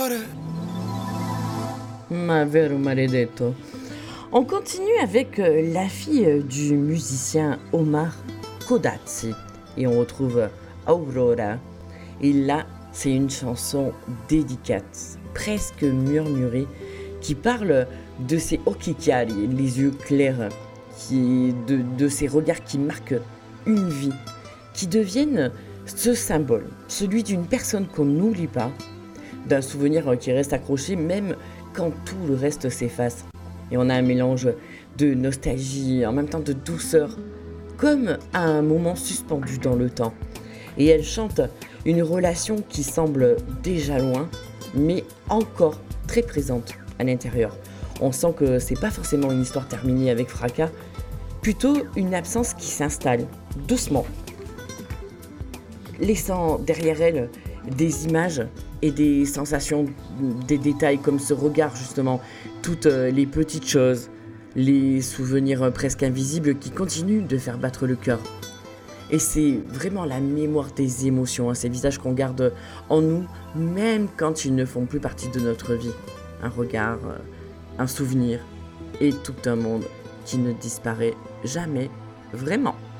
Ma vero maledetto. On continue avec la fille du musicien Omar Kodazzi et on retrouve Aurora. Et là, c'est une chanson délicate, presque murmurée, qui parle de ses occhi chiari, les yeux clairs, de ces regards qui marquent une vie, qui deviennent ce symbole, celui d'une personne qu'on n'oublie pas, d'un souvenir qui reste accroché même quand tout le reste s'efface. Et on a un mélange de nostalgie, en même temps de douceur, comme à un moment suspendu dans le temps. Et elle chante une relation qui semble déjà loin, mais encore très présente à l'intérieur. On sent que c'est pas forcément une histoire terminée avec fracas, plutôt une absence qui s'installe doucement, laissant derrière elle des images et des sensations, des détails comme ce regard justement, toutes les petites choses, les souvenirs presque invisibles qui continuent de faire battre le cœur. Et c'est vraiment la mémoire des émotions, ces visages qu'on garde en nous, même quand ils ne font plus partie de notre vie. Un regard, un souvenir et tout un monde qui ne disparaît jamais vraiment.